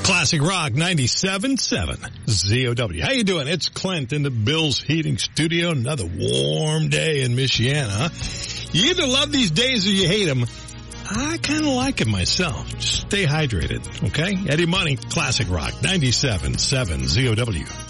Classic Rock 97.7 ZOW. How you doing? It's Clint in the Bill's Heating Studio. Another warm day in Michiana. You either love these days or you hate them. I kind of like it myself. Just stay hydrated, okay? Eddie Money, Classic Rock 97.7 ZOW.